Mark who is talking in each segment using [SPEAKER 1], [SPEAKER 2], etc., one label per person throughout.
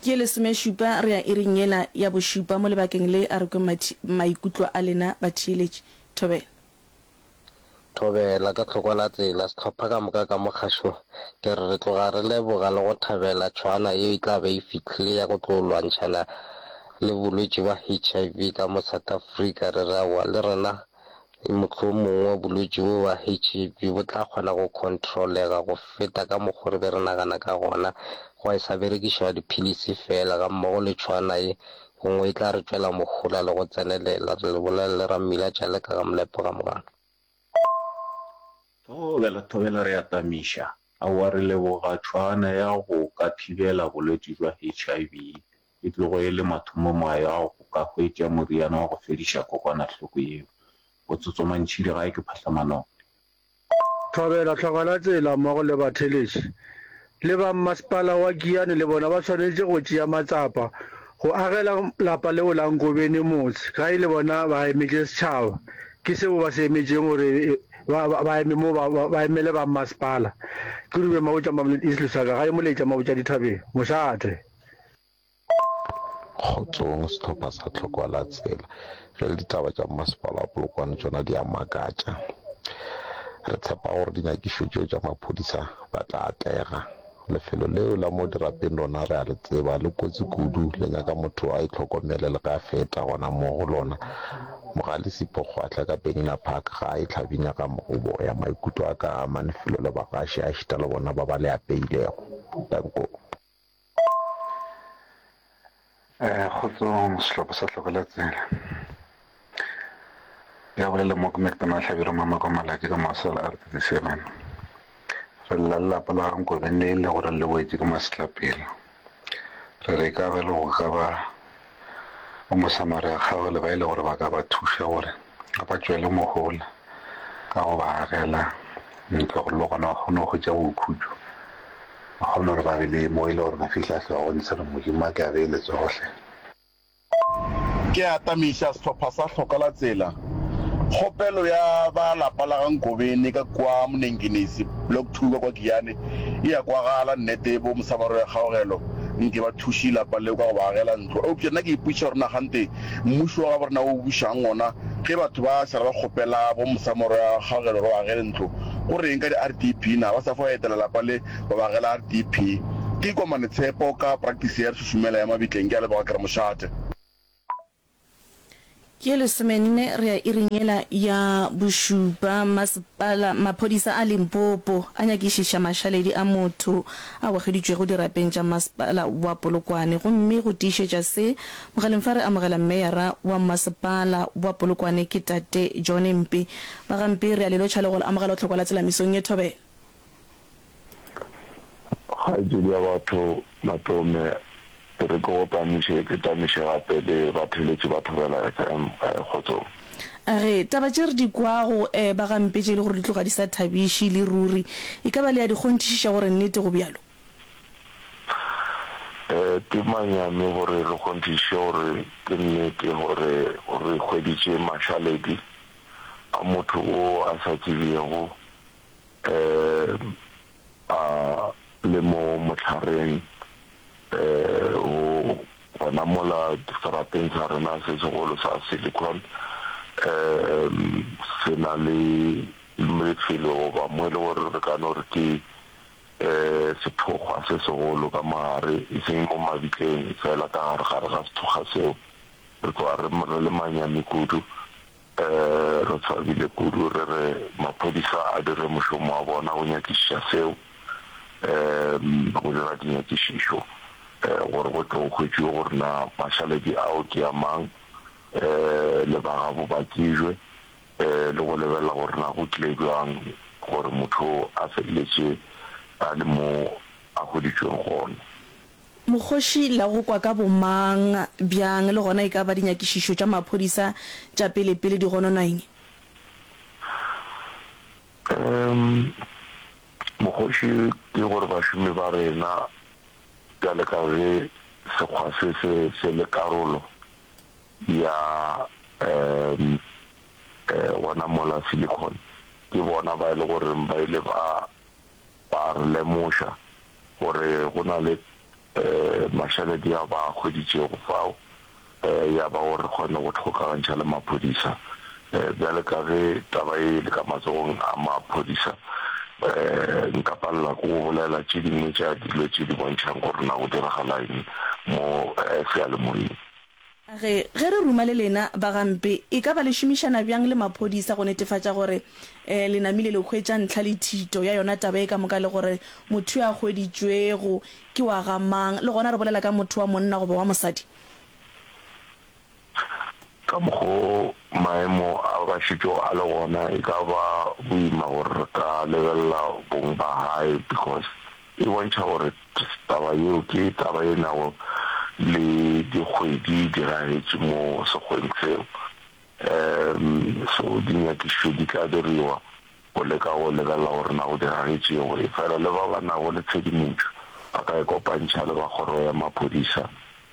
[SPEAKER 1] ke le semeshupa re ya iringela ya boshupa mo lebakeng le a re go maikutlo a lena ba theeletše
[SPEAKER 2] Thobela ka tlhokola tsela setlhopha ka moka ka mogasho ke re tloga re leboga le go thabela tshwana e tla be e fitlhile ya go tlo lwantšhana le bolwetse ba HIV ka mo South Africa re rawa le rena mohlomongwe bolwetse bo wa HIV bo tla kgona go controlega go feta ka mokgwa re re nagana ka gona go a sa berekišwa dipilisi fela ga mmogo le tshwana e gongwe e tla re tswela mogola le go tsenelela re le bolele ra mmila tšale ka molepo ka mogana
[SPEAKER 3] Thobela re atamisha a wa re leboga tshwana ya go ka thibela bolwetse jwa HIV e tlogo e le mathomo ya go ka hwetša moriana wa go fediša kokwanahloko eo go tsotsomantšhile ga e ke phahlamano
[SPEAKER 4] Thobela tlhogela tsela mmogo le batheletši le ba mmasepala wa Giyane le bona ba tshwanetse go tšea matsapa go agela lapa leo la Ngobeni motse ga e le bona ba emetše setšhaba ke seo ba se emetšeng gore ba emele ba mmasepala ke rube mabotša mameledi islusaka ga e moletša mabotša dithabeng mošate
[SPEAKER 5] kgotsong setlhopha sa tlhokwala tsela jale ditaba tša mmasepala wa Polokwane tšona di a makatša re tshepa gore dinyakišo tšeo tša maphodisa ba tla atlega lefelo leo la mo dirapeng lona re a le tseba le kotsi kudu le nyaka motho a itlhokomele le ga a feta gona mo go lona mogalesipo kgwatla ka Penina Park ga a itlhabinya ka mogobo ya maikutlo a ka manefelo le bagaši a šita le bona ba ba le apeilego tanko
[SPEAKER 6] kgotsong sehlopha sa tlhokola tsela ya bolela mo kometana hlabiro mama ka malaki ka masala R37 re lallapa la Ngobeni le ile gore le wetse ka masetlapelo re re ka le go ka ba o mosamare a kgaole ba ile gore ba ka ba thuša gore ga ba tšwele mogola ka go ba agela ntle gore le gona kgone go tša bokhutšo ba kgone gore ba be le mo ile gore ba fitlhatlhe wa go ntsha re modimo a ke a beeletse gohle
[SPEAKER 7] ke atamisha setlhopha sa tlhokala tsela kgopelo ya ba lapa la ga Ngobeni ka kwa monengenesi block 2 kwa Giyane e ya kwagala nnete bo mosamaro ya kgaogelo nke ba thuši lapa leo ka go ba agela ntlo eupša nna ke ipuša gore nagante mmušo wa ga borena o bušang ona ge batho ba šara ba kgopela bo mosamaro ya kgaogelo ba ba agele ntlo go reng ka di-RDP na ba sa fa etela lapa le ba ba agela RDP ke ikomane tshepo ka practice ya re šušumela ya mabitleng ke a leboga kere mošate
[SPEAKER 1] ke le semenne re ya iringela ya boshupa masepala maphodisa a Limpopo a nyakišiša mašaledi a motho a wageditšwe go dirapeng tša masepala wa Polokwane gomme go tiišetša se mogaleng fa re amogela meyara wa masepala wa Polokwane ke tate John Mpe ba gampe re a lelotšha le go amogela tlhoko la tselamisong ye thobela
[SPEAKER 5] ga di ya batho matome re go tamiše ke tamiše gape le batheletši ba Thobela FM kgotso
[SPEAKER 1] a re taba tše re di kwago ba gampetše le gore di tloga di sa thabiše le ruri e ka ba le ya di kgonthišiša gore nnete go bjalo
[SPEAKER 5] ke manyame gore re kgonthiše gore ke nnete gore re hweditše mašaledi a motho o a sa tsebego le mo motlhareng gona mola serateng sa rena se segolo sa Silicon se na le lefelo goba mo e le gore re ka no re ke sethokgwa se segolo ka maare e seng mo mabitleng fela ka gare ga sethokgwa seo re tloa re le manyame kudu re tshwabile kudu re re maphodisa a dire mošomo wa bona go nyakišiša seo go dira dinyakišišo gore go tlo khwetšwe gore na mašaledi ao ke a mang le ba gabo ba tsejwe le go lebelela gore na go tlile jwang gore motho a feleletše a le mo a hweditšweng gona
[SPEAKER 1] mokgoši la go kwa ka bomang bjang le gona e ka ba dinyakišišo tša maphodisa tša pelepele di gononaeng
[SPEAKER 5] mokgoši ke gore bašomi ba rena bjale ka ge sekgwa se le karolo ya gona mola Silicon ke bona ba ile gore ba ile ba re lemoša gore go na le mashaledi ya ba kgoditse go fao ya ba gore kgone go tlhokagantšha le maphodisa bjale ka ge taba e le ka matsogong a maphodisa nka palela ko go bolela tše dingwe tša dilo tše di bontšhang gore na go diragala eng mo sealemoyeng.
[SPEAKER 1] ge re ruma le lena ba gampe e ka ba le šomišana bjang le maphodisa go netefatša gore le namile le kgwetša ntlha le thito ya yona taba e ka moka le gore motho ya kgweditšwego ke wa gamang le gona re bolela ka motho wa monna goba wa mosadi?
[SPEAKER 5] ka mokgo maemo a bašitšo a le gona e ka ba boima gore re ka lebelela bong ba hae because e bontšha gore taba eo ke taba e nago le dikgwedi di gagetše mo sekgweng seo so dinyakišo di ka diriwa go leka go lebelela gore na go diragetšego e fela le ba ba nago le tshedimotho ba ka e kopantšha le ba kgoro ya maphodisa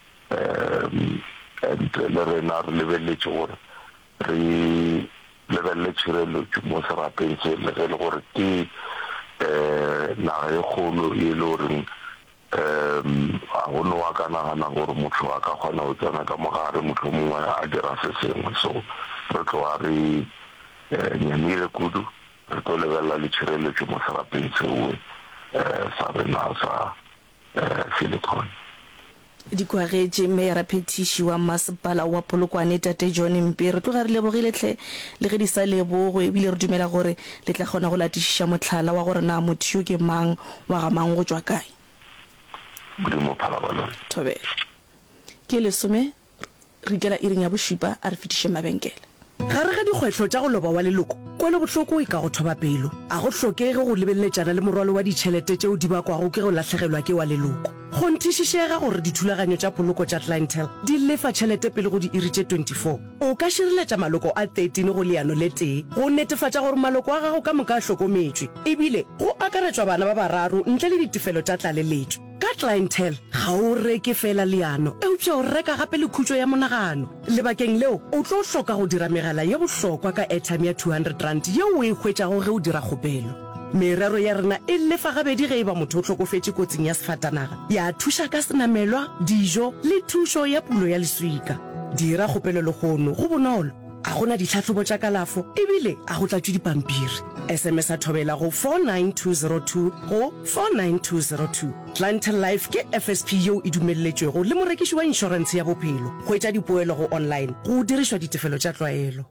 [SPEAKER 5] le rena re lebeletse gore re lebelele tšhireletšo mo serapeng se le ge le gore ke naga e kgolo e le goreng a go ne wa ka nagana gore motho a ka kgona go tsena ka mogare motho mongwe a dira se sengwe so re tloa re nyamile kudu re tlo lebelela le tšhireletšo mo serapeng seo sa rena sa Silicon.
[SPEAKER 1] Dikwagetše meyara phetiši wa masepala wa Polokwane Tate John Mpe re tloga re lebogile tle le ge di sa lebogo ebile re dumela gore le tla kgona go latišiša motlhala wa gore na motho yo ke mang wa gamang go tšwa kae.
[SPEAKER 5] Modimo phalabalone
[SPEAKER 1] Thobela ke lesome re ikela iring ya bošupa a re fetiše mabenkele.
[SPEAKER 8] Gare ga dikgwetlho tša go loba wa leloko kwele bohloko e ka go thoba pelo a go hlokege go lebelletšana le morwalo wa ditšhelete tšeo di bakwago ke go lahlegelwa ke wa leloko go nthišišega gore dithulaganyo tša poloko tša clientele di lefa tšhelete pele go di iri tše 24 o ka širiletša maloko a 13 go leano le tee go netefatša gore maloko a gago ka moka a hlokometšwe ebile go akaretšwa bana ba bararo ntle le ditefelo tša tlaleletšo ka clientele ga o reke fela leano eupša o reka gape le khutšo ya monagano lebakeng leo o tlo hloka go dira megala ye bohlokwa ka airtime ya 200 rand yeo o e hwetšago ge o dira kgopelo merero ya rena e lefa gabedi ge e ba motho o hlokofetše kotsing ya sefatanaga ya thuša ka senamelwa dijo le thušo ya pulo ya leswika dira kgopelo le kgono go bonolo a gona ditlhatlhobo tša kalafo ebile a go tlatšwe dipampiri SMS a thobela go 49202 go 49202 Clientele Life ke FSP yeo e dumelletšwego le morekiši wa inšorense ya bophelo go etša dipoelo go online go dirišwa ditefelo tša tlwaelo.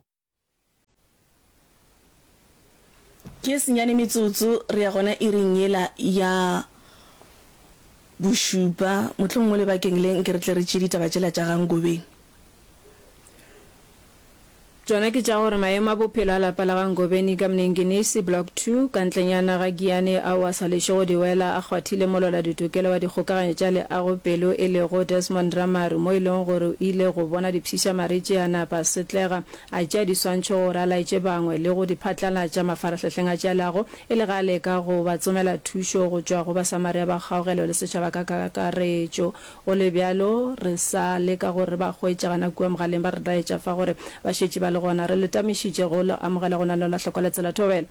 [SPEAKER 1] Ke senyane metsotso re ya gona iring yela ya bošupa mohlomongwe le bakeng le nke re tle re tše ditaba tšela tša Gangobeng.
[SPEAKER 9] Jona ke tša gore maemo a bophelo a lapa la Gangobeni ka Mnengenesi Block 2 ka ntlenyana ga Giane ao a sa lešo go diwela a kgwathile molola ditokelo wa dikgokaganyo tša leago pelo e lego Desmond Ramaru mo e leng gore o ile go bona dipšiša maretše a napa setlega a tša diswantšho gore a laetše bangwe le go diphatlalatša mafaratlhatlheng a tša leago e le ga leka go ba tsomela thušo go tšwa go basamaria ba kgaogelo le setšhaba ka kakaretšo go le bjalo re sa leka gore ba hwetšagana kua mogaleng ba re laetša fa gore ba šetše ba le gona re letamišitše go le amogela gona le la hloko le tsela. Thobela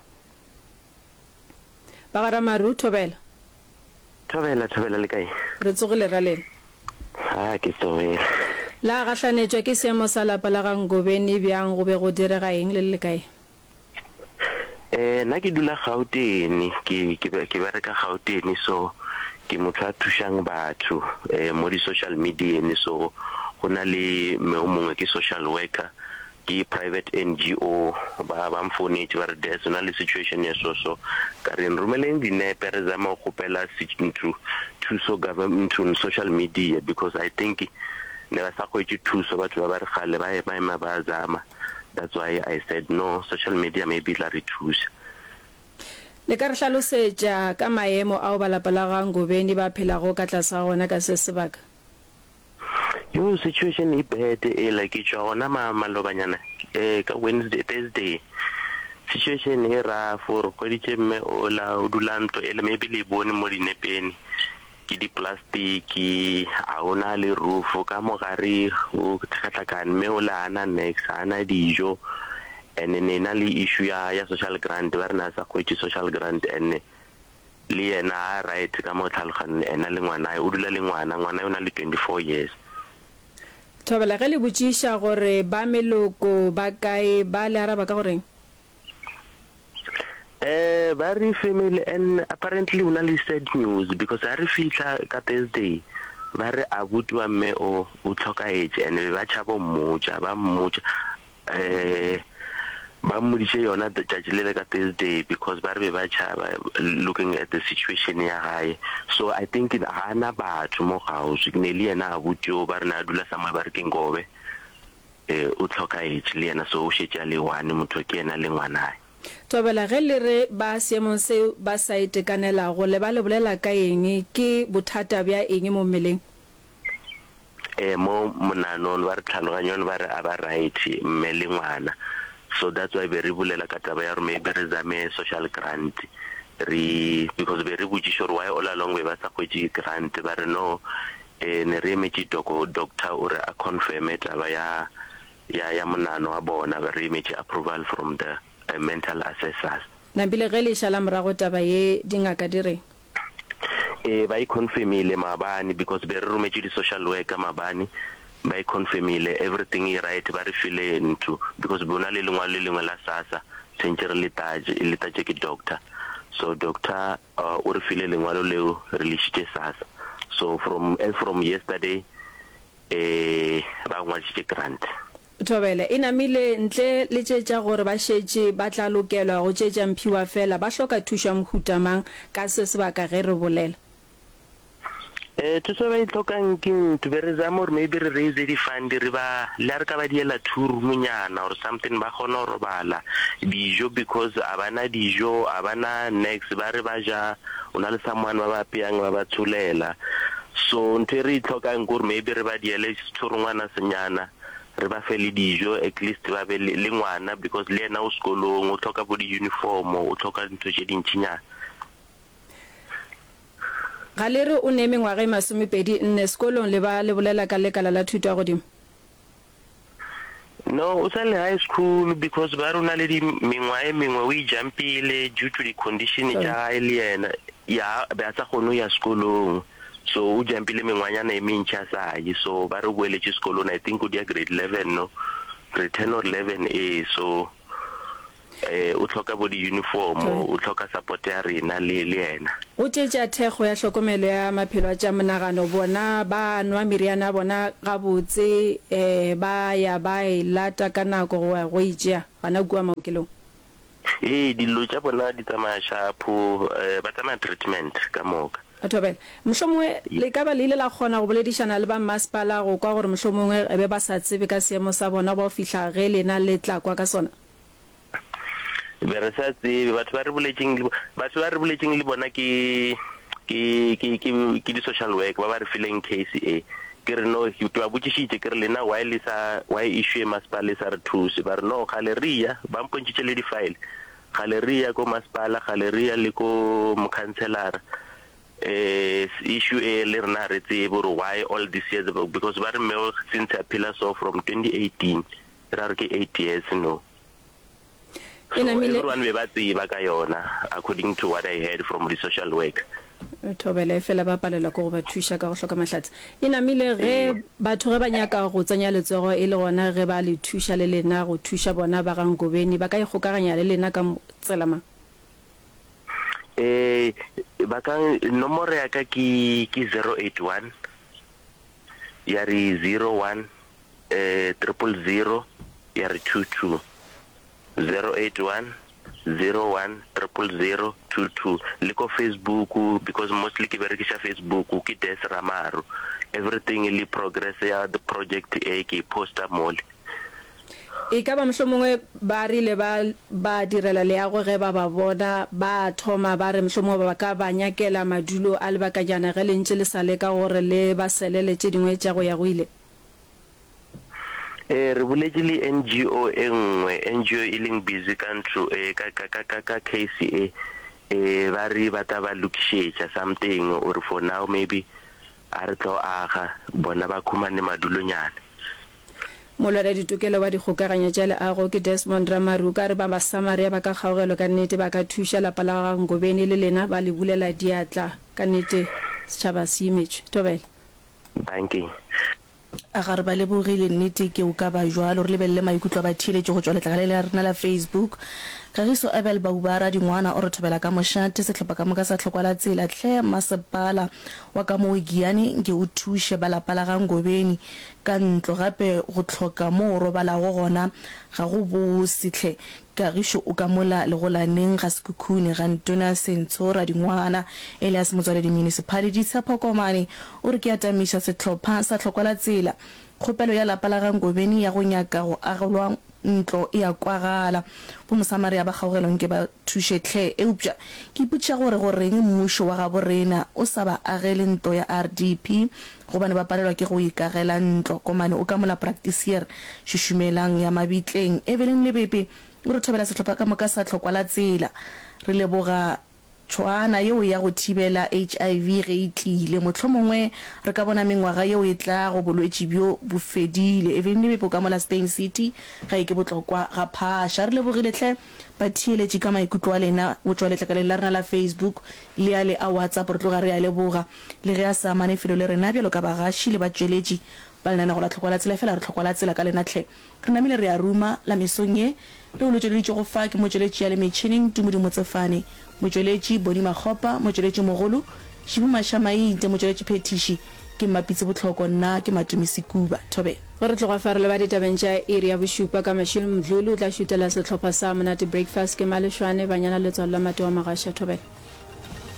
[SPEAKER 9] ba ga Ramaru. Thobela
[SPEAKER 10] le kae?
[SPEAKER 9] Re tsogile ra lena
[SPEAKER 10] ke tsogile
[SPEAKER 9] la gahlanetšwa ke seemo sa lapa la Gangobeni bjang go be go direga eng le le kae?
[SPEAKER 10] Nna ke dula Gauteng ke bereka Gauteng so ke motho a thušang batho mo di social media so go na le o mongwe ke social worker ke private NGO ba mfonetše ba re there's na le situation ya so ka re nromeleng dinepe re zama go gopela thuso government on social media because I think ne ba sa kgwetše thuso batho ba re gale ba ema ba zama. That's why I said no, social media maybe la re thusa.
[SPEAKER 9] Le ka re hlalosetša ka maemo ao balapa la Gangobeni ba phelago ka tlasa gona ka se sebaka?
[SPEAKER 10] Yo situation e bad like ke tšwa gona malobanyana ka Thursday situation e ra for kgweditše mme o dula ntlo ele maybe le bone mo dinepeng ke di-plastiki a ona le roof ka mogare o tlhakatlhakane mme o le ana next ana dijo and then na le issue ya social grant ba re na sa kgwetše social grant and le yena right ka mo tlhalogane ena le ngwana o dula le ngwana o na le 24 years.
[SPEAKER 9] Thobela ge le botsisha gore ba meloko ba kae ba le araba ka goreng?
[SPEAKER 10] Ba re family and apparently una le sad news because I re fitla ka Thursday ba re abuti wa mme o tlhokaetse and ba tshabo mmoja ba mmoja ba mmoditse yona tšatši le ka Thursday because ba re ba tshaba looking at the situation ya gae. So I think hana batho mo gausi ne le yena abuti o ba re na dula somewhere ba re ke Ngobe o tlhokaetse le yena so o šetša le one motho ke yena le ngwana.
[SPEAKER 9] Thobela ge le re ba seemong se ba sa itekanelago le ba le bolela ka eng ke bothata bja eng mo mmeleng?
[SPEAKER 10] Mo monanong ba re tlhaloganyong ba re a ba right mme le ngwana. So that's why be re bulela ka taba ya re maybe re zame social grant because be re botšiša gore why all along be ba sa kgwetše grant ba re no ne re emetše doctor o re a confirme taba ya monano wa bona ba re emetše approval from the mental assessors.
[SPEAKER 9] Nabile ge le šala morago taba ye dingaka di reng?
[SPEAKER 10] Ba confirmile maabane because be re rometše di social worker maabane ba confirmile everything is right ba re file into because bona le lengwe la SASSA sentse re le tatše ke doctor so doctor o re file lengwalo leo re le šitše SASSA so from yesterday ba ngwaditše grant.
[SPEAKER 9] Thobela inamile ntle le tšetša gore ba šetše ba tla lokelwa go tšetša mphiwa fela ba hloka thuša mohutamang ka se sebaka ge re bolela?
[SPEAKER 10] Thuso ba itlhokang ke to be re zama gore maybe re raise di fund re ba le re ka ba diela thurumunyana or something ba kgona go robala dijo because abana dijo abana next ba re ba ja ona le someone ba ba peang ba ba tsholela so ntwe re itlhokang gore maybe re ba diele thurungwana senyana re ba fe le dijo at least ba be le ngwana because le ena o sekolong o tlhoka bo di uniform o tlhoka ntho tše dintšinyana.
[SPEAKER 9] Ga le re o neme ngwaga 24 sekolong le ba le bolela ka lekala la thuto ya godimo?
[SPEAKER 10] No, o sa le high school because ba rona le di mengwae mengwe o ijampile due to the condition tša gae le yena ya ba sa kgone ya sekolong so o jampile mengwanyana e mentšha sa ye so ba re boeletše sekolong I think o dia grade 11 no grade 10 or 11 so o tlhoka bo di uniform o tlhoka support ya rena le yena
[SPEAKER 9] o tšetša thekgo ya hlokomelo ya maphelo a tša monagano bona ba nwa meriana bona gabotse ba ya ba e lata ka nako go itšea bana kua maokelong?
[SPEAKER 10] Dilo tša bona di tsamaya shapo ba tsamaya treatment ka moka.
[SPEAKER 9] Thobela mohlomongwe le ka ba le ile la kgona go boledišana le ba masepala go kwa gore mohlomongwe be ba sa tsebe ka seemo sa bona ba o fihla ge lena le tla kwa ka sona?
[SPEAKER 10] Be re sa tsebe batho ba re boletšeng le bona ke di social work ba ba re fileng KCA ke re no ke ba botšišitše ke re lena why issue masepala sa re thuse ba re no galeria ba mpontšitše le di-file galeria ko masepala galeria le ko mokhanselara issue le rena re tsebe gore why all this years because ba re mmeo since a pillar so from 2018 ra re ke 8 years no. So everyone be ba tseba ka yona according to what I heard from the social work.
[SPEAKER 9] Thobela fela ba palela go ba thuša ka go hloka mahlatse inamile ge batho ge ba nyaka go tsenya letsogo e le gona ge ba le thuša le lena go thuša bona ba gang Ngobeni ba ka ikgokaganya le lena ka tselama?
[SPEAKER 10] Ba ka nomoro ya ka ke 081 ya re 01 000 ya re 22 081 01 000 22 le ko Facebook because mostly ke berekisha Facebook ke Des Ramaro everything le progress ya the project ke posta mole
[SPEAKER 9] e ka ba mohlomongwe ba rile ba direla le ya go ge ba bona ba thoma ba re mohlomongwe ba ka ba nyakela madulo a le bakajana ge le ntse le sale ka gore le ba selele tše dingwe tša go ya go ile?
[SPEAKER 10] Re boletše le NGO engwe NGO e leng busy country ka KCA ba re ba ta ba lokišetša something or for now maybe a re tlo aga bona ba khumane madulonyana.
[SPEAKER 9] molwela ditokelo wa dikgokaganya tša leago ke Desmond Ramaru ka re ba basamaria ba ka kgaogelo ka nnete ba ka thuša lapa la ga Ngobeni le lena ba le bulela diatla ka nnete setšhaba se imetše Tobela.
[SPEAKER 10] Thank you.
[SPEAKER 1] a gare ba lebogile nnete ke o ka ba jwalo re lebelele maikutlo ba thiletše go tšwa letlakalele la rena la Facebook. Kagiso Abel Baubara dingwana o re thobela ka mošate setlhopha ka moka sa tlhokwala tsela tle masepala wa ka mo Giane nke o thuše ba lapa la ga Ngobeni ka ntlo gape go tlhoka mo o robalago gona ga go bosetlhe. Kagiso o ka mola le go laneng ga Sekhukhune ga Ntona Sentshora dingwana Elias Motswaledi municipality Tshepokomane o re ke atamiša setlhopha sa tlhokwala tsela kgopelo ya lapa la ga Ngobeni ya go nyaka go agelwa ntlo ya kwagala bo mosamaria ba kgaogelong ke ba thušetlhe eupša ke ipotša gore go reng mmušo wa ga borena o sa ba agele ntlo ya RDP gobane ba palelwa ke go ikagela ntlo komane o ka mola practitioner šušumelang ya mabitleng Evelyn Lebepe o re thobela setlhopha ka moka sa tlhokwala tsela re leboga tshwana yeo ya go thibela HIV ge e tlile mohlomongwe re ka bona mengwaga yeo e tla go bolwetši bjo bo fedile Evelyn Lebepe ka mola Spain City ga e ke botlokwa ga phasha re lebogile hle ba thieletše ka maikutlo a lena go tšwa letlakaleng la rena la Facebook le a le a WhatsApp re tloga re a leboga le ge a sa mane felo le rena bjalo ka bagaši le batšweletši ba lenana go la tlhokwala tsela fela re tlhokwala tsela ka lena tle re namile re a ruma la mesong ye le o letšweleditše go fa ke motšweletši ya le metšhineng Tumodimo Tsefane motšweletši Boni Makgopa motšweletši mogolo Šibu Mašamaite motšweletši Phetiši ke Mapitse Botlhoko nna ke Matumisi Kuba Thobela
[SPEAKER 9] go re tloga fa re le ba ditabeng tša area bošupa ka Mashilo Mdlulu o tla šutela setlhopha sa Monate Breakfast ke Malešwane banyana letswalo la Mate wa Magasha Thobela.